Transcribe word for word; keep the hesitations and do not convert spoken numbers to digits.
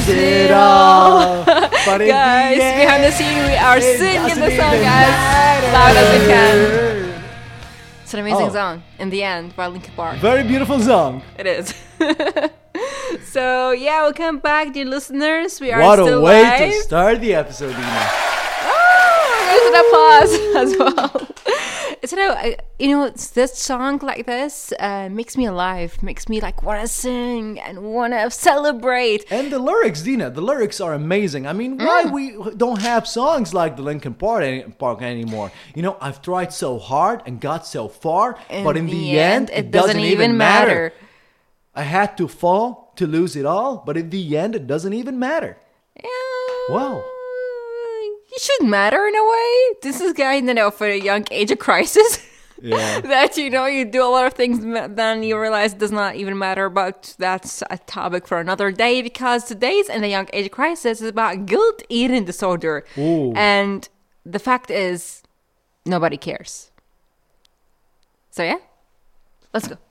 it all. But guys, the end, behind the scene, we are it singing the doesn't song even as matter. loud as we can. It's an amazing Oh. song, In the End, by Linkin Park. Very beautiful song. It is. So, yeah, welcome back, dear listeners. We are What still a way live. to start the episode, Dina. Oh, there's an applause as well. So, uh, you know, it's this song like this uh, makes me alive, makes me like want to sing and want to celebrate. And the lyrics, Dina, the lyrics are amazing. I mean, why we don't have songs like the Linkin Park, any, Park anymore? You know, I've tried so hard and got so far, but in the, end, it doesn't, even matter. I had to fall to lose it all, but in the end, it doesn't even matter. Yeah. Wow. It should matter in a way. This is kind of, you know, for a young age of crisis. Yeah. That, you know, you do a lot of things, then you realize it does not even matter. But that's a topic for another day, because today's in the young age of crisis is about guilt eating disorder. Ooh. And the fact is, nobody cares. So yeah, let's go.